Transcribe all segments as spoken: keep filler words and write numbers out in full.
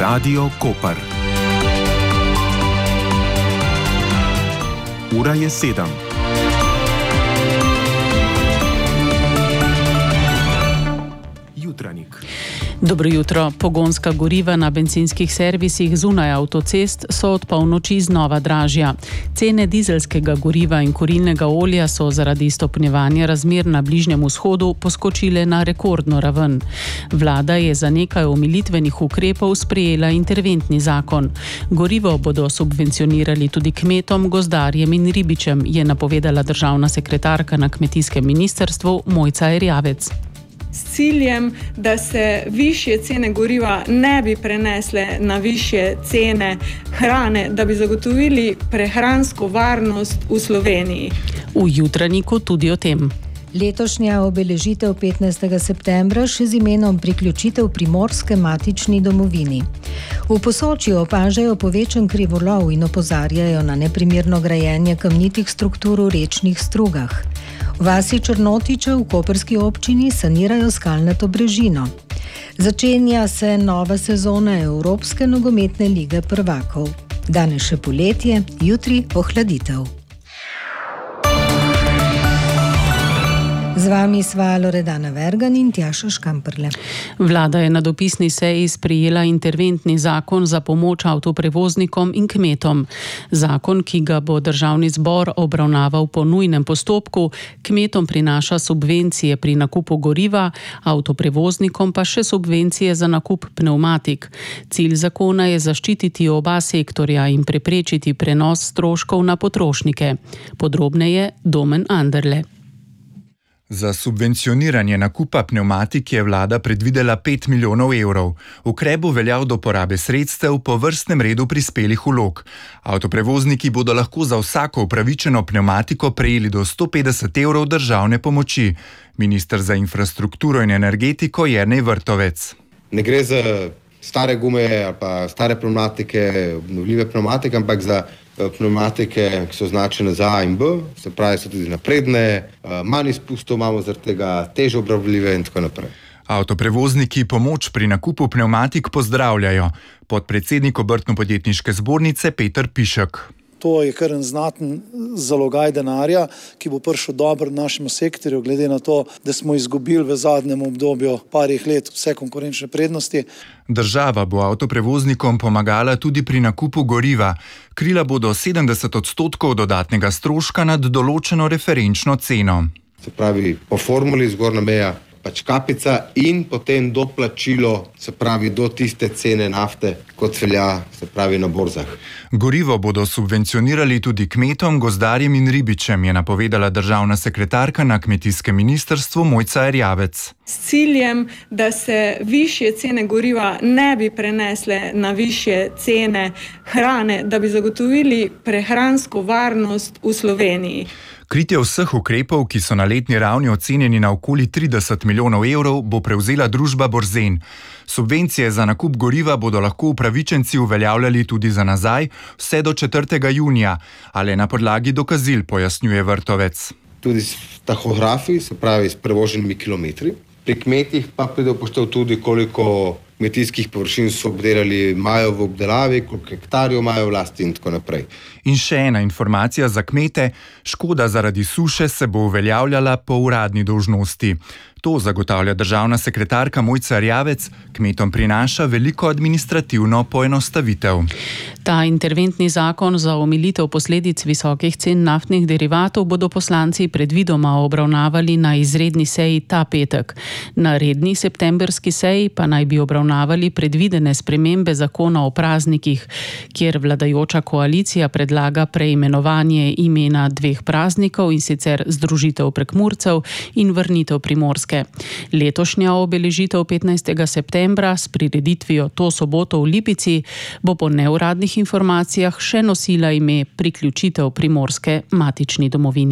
Radio Koper. Ura je sedem. Jutranik. Dobro jutro. Pogonska goriva na bencinskih servisih zunaj avtocest so od polnoči znova dražja. Cene dizelskega goriva in kurilnega olja so zaradi stopnjevanja razmer na Bližnjem vzhodu poskočile na rekordno raven. Vlada je za nekaj omilitvenih ukrepov sprejela interventni zakon. Gorivo bodo subvencionirali tudi kmetom, gozdarjem in ribičem, je napovedala državna sekretarka na kmetijskem ministrstvu Mojca Erjavec. S ciljem, da se višje cene goriva ne bi prenesle na višje cene hrane, da bi zagotovili prehransko varnost v Sloveniji. V Jutraniku tudi o tem. Letošnja obeležitev petnajstega septembra še z imenom priključitev Primorske matični domovini. V Posočju opažajo povečan krivolov in opozarjajo na neprimerno grajenje kamnitih struktur v rečnih strugah. V vasi Črnotiče v koprski občini sanirajo skalnato brežino. Začenja se nova sezona Evropske nogometne lige prvakov. Danes še poletje, jutri ohladitev. Z vami sva Loredana Vergan in Tjaša Škamperle. Vlada je na dopisni seji sprejela interventni zakon za pomoč avtoprevoznikom in kmetom. Zakon, ki ga bo državni zbor obravnaval po nujnem postopku, kmetom prinaša subvencije pri nakupu goriva, avtoprevoznikom pa še subvencije za nakup pnevmatik. Cilj zakona je zaščititi oba sektorja in preprečiti prenos stroškov na potrošnike. Podrobneje Domen Anderle. Za subvencioniranje nakupa pnevmatik je vlada predvidela pet milijonov evrov. Ukrep bo veljal do porabe sredstev po vrstnem redu prispelih vlog. Avtoprevozniki bodo lahko za vsako upravičeno pnevmatiko prejeli do sto petdeset evrov državne pomoči. Minister za infrastrukturo in energetiko Jernej Vrtovec. Ne gre za stare gume ali pa stare pnevmatike, obnovljive pnevmatike, ampak za pnevmatike, ki so označene za A in B, se pravi, so tudi napredne, manj izpustov imamo zaradi tega, teže upravljive in tako naprej. Avtoprevozniki pomoč pri nakupu pnevmatik pozdravljajo. Podpredsednik Obrtno-podjetniške zbornice Peter Pišek. To je kar en znaten zalogaj denarja, ki bo prišel dobro našemu sektorju, glede na to, da smo izgubili v zadnjem obdobju parih let vse konkurenčne prednosti. Država bo avtoprevoznikom pomagala tudi pri nakupu goriva. Krila bodo sedemdeset odstotkov dodatnega stroška nad določeno referenčno ceno. Se pravi, po formuli zgornja meja pač kapica in potem doplačilo, se pravi do tiste cene nafte, kot velja, se pravi na borzah. Gorivo bodo subvencionirali tudi kmetom, gozdarjem in ribičem, je napovedala državna sekretarka na kmetijskem ministrstvu Mojca Erjavec. S ciljem, da se višje cene goriva ne bi prenesle na višje cene hrane, da bi zagotovili prehransko varnost v Sloveniji. Kritje vseh ukrepov, ki so na letni ravni ocenjeni na okoli trideset milijonov evrov, bo prevzela družba Borzen. Subvencije za nakup goriva bodo lahko upravičenci uveljavljali tudi za nazaj, vse do četrtega junija, ali na podlagi dokazil, pojasnjuje Vrtovec. Tudi s tahografi, se pravi s prevoženimi kilometri. Pri kmetih pa pride upoštev tudi, koliko kmetijskih površin so obdelali, imajo v obdelavi, koliko hektarjev imajo v lasti in tako naprej. In še ena informacija za kmete, škoda zaradi suše se bo uveljavljala po uradni dolžnosti. To zagotavlja državna sekretarka Mojca Erjavec, kmetom prinaša veliko administrativno poenostavitev. Ta interventni zakon za omilitev posledic visokih cen naftnih derivatov bodo poslanci predvidoma obravnavali na izredni seji ta petek. Na redni septemberski seji pa naj bi obravnavali predvidene spremembe zakona o praznikih, kjer vladajoča koalicija predlaga preimenovanje imena dveh praznikov, in sicer združitev Prekmurcev in vrnitev Primorske. Letošnja obeležitev petnajstega septembra s prireditvijo To soboto v Lipici bo po neuradnih informacijah še nosila ime priključitev Primorske matični domovini.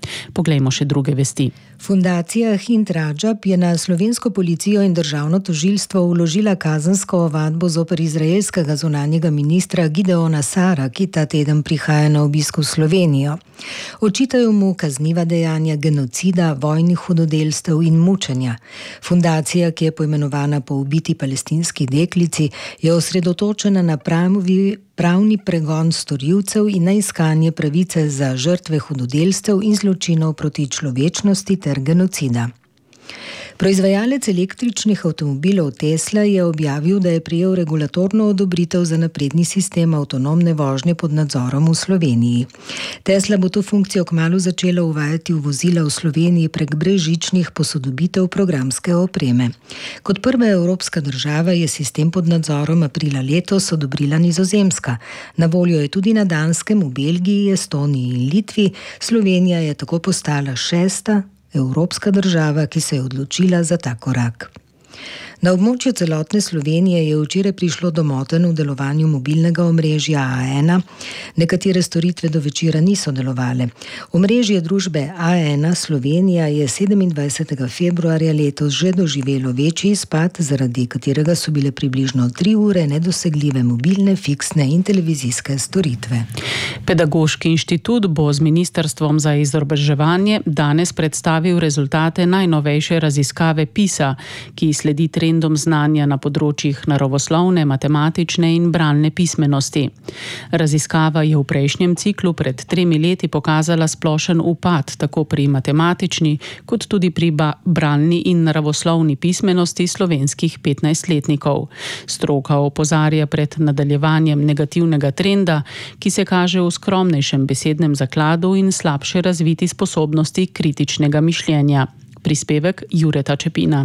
Poglejmo še druge vesti. Fundacija Hind Rajab je na slovensko policijo in državno tožilstvo vložila kazensko ovadbo zoper izraelskega zunanjega ministra Gideona Sara, ki ta teden prihaja na obisk v Slovenijo. Očitajo mu kazniva dejanja genocida, vojnih hudodelstev in mučenja. Fundacija, ki je poimenovana po ubiti palestinski deklici, je osredotočena na pravi pravni pregon storilcev in na iskanje pravice za žrtve hudodelstev in zločinov proti človečnosti ter genocida. Proizvajalec električnih avtomobilov Tesla je objavil, da je prejel regulatorno odobritev za napredni sistem avtonomne vožnje pod nadzorom v Sloveniji. Tesla bo to funkcijo kmalu začela uvajati v vozila v Sloveniji prek brezžičnih posodobitev programske opreme. Kot prva evropska država je sistem pod nadzorom aprila letos odobrila Nizozemska. Na voljo je tudi na Danskem, v Belgiji, Estoniji in Litvi. Slovenija je tako postala šesta evropska država, ki se je odločila za ta korak. Na območju celotne Slovenije je včeraj prišlo do motenj v delovanju mobilnega omrežja A ena. Nekatere storitve do večera niso delovale. Omrežje družbe A ena Slovenija je sedemindvajsetega februarja letos že doživelo večji izpad, zaradi katerega so bile približno tri ure nedosegljive mobilne, fiksne in televizijske storitve. Pedagoški inštitut bo z Ministrstvom za izobraževanje danes predstavil rezultate najnovejše raziskave PISA, ki sledi trendom znanja na področjih naravoslovne, matematične in bralne pismenosti. Raziskava je v prejšnjem ciklu pred tremi leti pokazala splošen upad tako pri matematični kot tudi pri bralni in naravoslovni pismenosti slovenskih petnajstletnikov. Stroka opozarja pred nadaljevanjem negativnega trenda, ki se kaže v skromnejšem besednem zakladu in slabše razviti sposobnosti kritičnega mišljenja. Prispevek Jureta Čepina.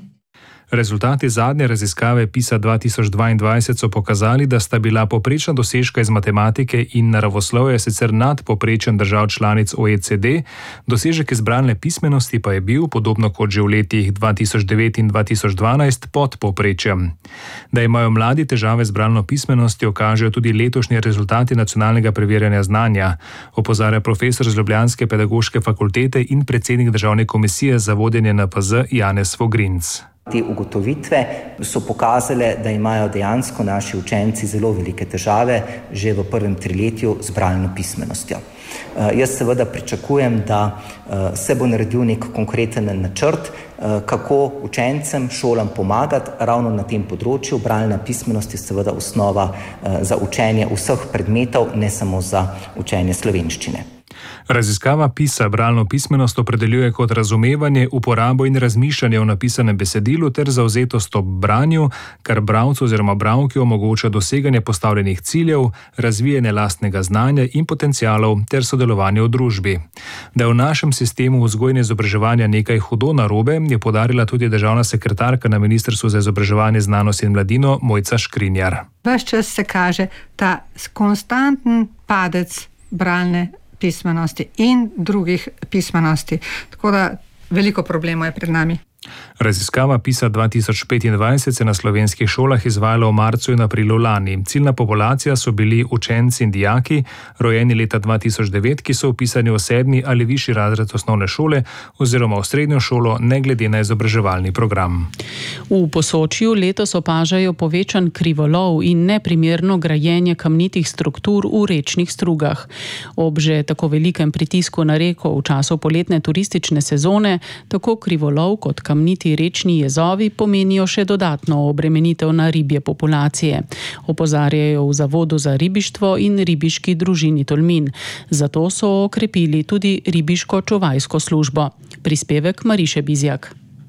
Rezultati zadnje raziskave PISA dva tisoč dvaindvajset so pokazali, da sta bila povprečna dosežka iz matematike in naravoslovja sicer nad povprečjem držav članic O E C D, dosežek iz bralne pismenosti pa je bil, podobno kot že v letih dva tisoč devet in dva tisoč dvanajst, pod povprečjem. Da imajo mladi težave z bralno pismenostjo, kažejo tudi letošnji rezultati nacionalnega preverjanja znanja, opozarja profesor z ljubljanske pedagoške fakultete in predsednik državne komisije za vodenje N P Z Janez Vogrinc. Te ugotovitve so pokazale, da imajo dejansko naši učenci zelo velike težave že v prvem triletju z bralno pismenostjo. Jaz seveda pričakujem, da se bo naredil nek konkreten načrt, kako učencem, šolam pomagati ravno na tem področju. Bralna pismenost je seveda osnova za učenje vseh predmetov, ne samo za učenje slovenščine. Raziskava PISA bralno pismenost opredeljuje kot razumevanje, uporabo in razmišljanje o napisanem besedilu ter zavzetost ob branju, kar bralcu oziroma bralki omogoča doseganje postavljenih ciljev, razvijanje lastnega znanja in potencialov ter sodelovanje v družbi. Da je v našem sistemu vzgojne izobraževanja nekaj hudo narobe, je poudarila tudi državna sekretarka na Ministrstvu za izobraževanje, znanost in mladino Mojca Škrinjar. Ves čas se kaže ta konstanten padec bralne pismenosti in drugih pismenosti. Tako da veliko problemov je pred nami. Raziskava PISA dva tisoč petindvajset se na slovenskih šolah izvajala v marcu in aprilu lani. Ciljna populacija so bili učenci in dijaki, rojeni leta dva tisoč devet, ki so vpisani v sedmi ali višji razred osnovne šole oziroma v srednjo šolo, ne glede na izobraževalni program. V Posočju letos opažajo povečan krivolov in neprimerno grajenje kamnitih struktur v rečnih strugah. Ob že tako velikem pritisku na reko v času poletne turistične sezone, tako krivolov kot kamniti rečni jezovi pomenijo še dodatno obremenitev na ribje populacije. Opozarjajo v Zavodu za ribištvo in ribiški družini Tolmin. Zato so okrepili tudi ribiško-čuvajsko službo. Prispevek Mariše Bizjak.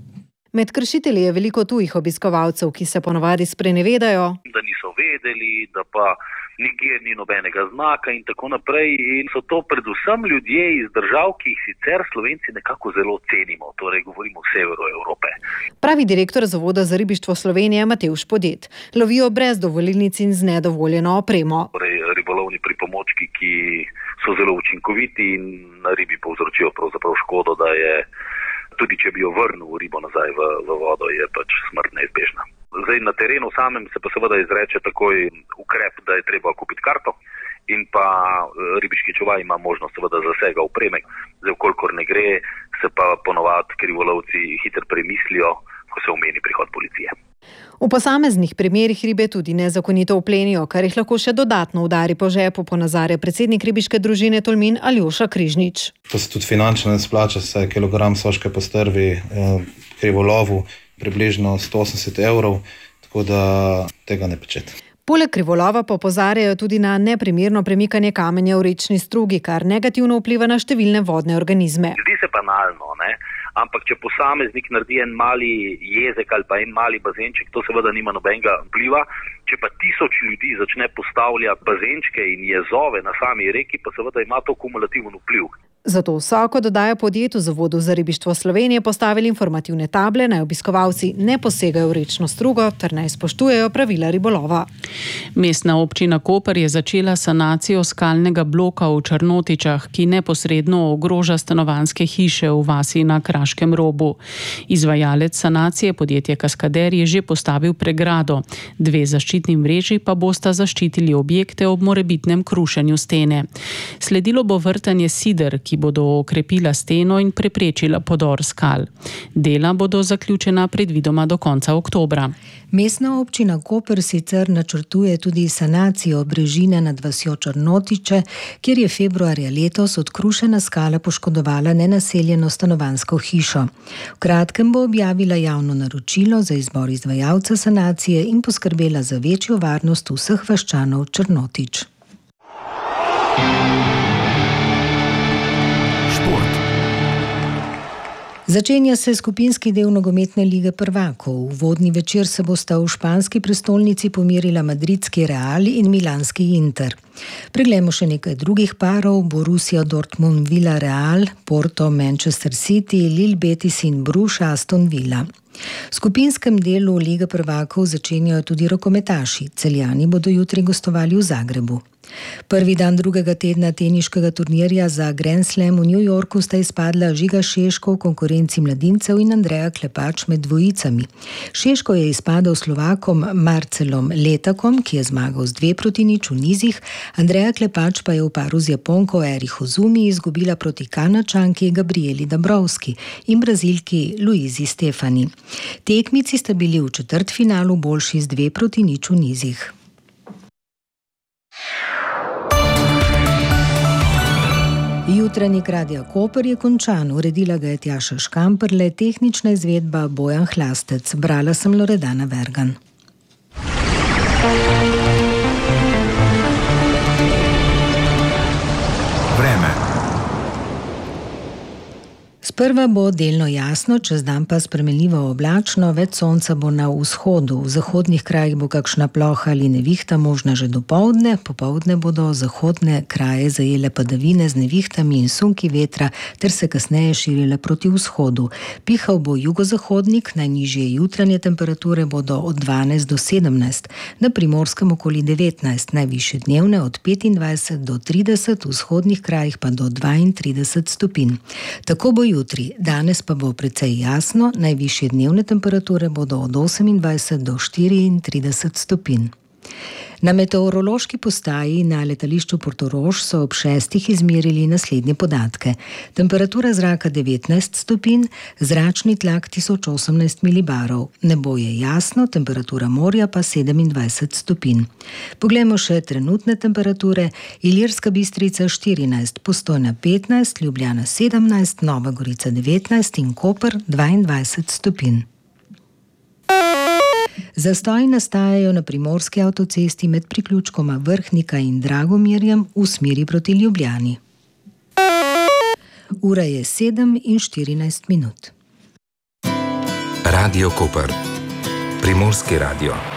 Med kršitelji je veliko tujih obiskovalcev, ki se ponovadi sprenevedajo, da niso vedeli, da pa nikjer ni nobenega znaka in tako naprej. In so to predvsem ljudje iz držav, ki jih sicer Slovenci nekako zelo cenimo, torej govorimo o severu Evrope. Pravi direktor Zavoda za ribištvo Slovenije Matevž Podet. Lovijo brez dovolilnic in z nedovoljeno opremo. Torej ribolovni pripomočki, ki so zelo učinkoviti in na ribi povzročijo pravzaprav škodo, da je tudi če bi jo vrnil ribo nazaj v, v vodo, je pač smrt neizbežna. Zdaj na terenu samem se pa seveda izreče takoj ukrep, da je treba kupiti karto in pa ribiški čuvaj ima možnost seveda zasega opreme. Zdaj, vkolikor ne gre, se pa ponovadi krivolovci hitro premislijo, ko se omeni prihod policije. V posameznih primerih ribe tudi nezakonito vplenijo, kar jih lahko še dodatno udari po žepu, ponazarja predsednik ribiške družine Tolmin Aljoša Križnič. To se tudi finančno ne splača, saj kilogram soške postrvi eh, krivolovu približno sto osemdeset evrov, tako da tega ne početi. Poleg krivolova pa opozarjajo tudi na neprimerno premikanje kamenja v rečni strugi, kar negativno vpliva na številne vodne organizme. Zdi se banalno, ne? Ampak če posameznik naredi en mali jezek ali pa en mali bazenček, to seveda nima nobenega vpliva. Če pa tisoč ljudi začne postavljati bazenčke in jezove na sami reki, pa seveda ima to kumulativen vpliv. Zato vsako dodaja podjetju Zavodu za ribištvo Slovenije postavili informativne table, naj obiskovalci ne posegajo v rečno strugo ter naj spoštujejo pravila ribolova. Mestna občina Koper je začela sanacijo skalnega bloka v Črnotičah, ki neposredno ogroža stanovanjske hiše v vasi na Kraškem robu. Izvajalec sanacije, podjetje Kaskader, je že postavil pregrado. Dve zaščitni mreži pa bosta zaščitili objekte ob morebitnem krušenju stene. Sledilo bo vrtanje sider, ki bodo okrepila steno in preprečila podor skal. Dela bodo zaključena predvidoma do konca oktobra. Mestna občina Koper sicer načrtuje tudi sanacijo brežine nad vasjo Črnotiče, kjer je februarja letos odkrušena skala poškodovala nenaseljeno stanovanjsko hišo. V kratkem bo objavila javno naročilo za izbor izvajalca sanacije in poskrbela za večjo varnost vseh vaščanov Črnotič. Začenja se skupinski del nogometne lige prvakov. V uvodni večer se bosta v španski prestolnici pomerila madridski Real in milanski Inter. Preglejmo še nekaj drugih parov: Borussia Dortmund Villarreal, Porto Manchester City, Lille Betis in Bruges Aston Villa. V skupinskem delu lige prvakov začenjajo tudi rokometaši. Celjani bodo jutri gostovali v Zagrebu. Prvi dan drugega tedna teniškega turnirja za Grand Slam v New Yorku sta izpadla Žiga Šeško v konkurenci mladincev in Andreja Klepač med dvojicami. Šeško je izpadel Slovakom Marcelom Letakom, ki je zmagal z dve proti nič v nizih, Andreja Klepač pa je v paru z Japonko Eriho Zumi izgubila proti Kanačanki Gabrieli Dabrowski in Brazilki Luizi Stefani. Tekmici sta bili v četrtfinalu boljši z dve proti nič v nizih. Jutranjik Radia Koper je končan, uredila ga je Tjaša Škamperle, tehnična izvedba Bojan Hlastec. Brala sem Loredana Vergan. Vreme. Sprva bo delno jasno, čez dan pa spremenljivo oblačno, več sonca bo na vzhodu. V zahodnih krajih bo kakšna ploha ali nevihta možna že dopoldne, popoldne bodo zahodne kraje zajele padavine z nevihtami in sunki vetra ter se kasneje širile proti vzhodu. Pihal bo jugozahodnik, najnižje jutranje temperature bodo od dvanajst do sedemnajst, na Primorskem okoli devetnajst, najvišje dnevne od petindvajset do trideset, v vzhodnih krajih pa do dvaintrideset stopinj. Tako bo jutri. Danes pa bo precej jasno, najvišje dnevne temperature bodo od osemindvajset do štiriintrideset stopinj. Na meteorološki postaji na letališču Portorož so ob šestih izmerili naslednje podatke. Temperatura zraka devetnajst stopinj, zračni tlak tisoč osemnajst milibarov. Nebo je jasno, temperatura morja pa sedemindvajset stopinj. Poglejmo še trenutne temperature. Ilirska Bistrica štirinajst, Postojna petnajst, Ljubljana sedemnajst, Nova Gorica devetnajst in Koper dvaindvajset stopinj. Zastoji nastajajo na primorski avtocesti med priključkoma Vrhnika in Dragomirjem v smeri proti Ljubljani. Ura je sedem in štirinajst minut. Radio Koper. Primorski radio.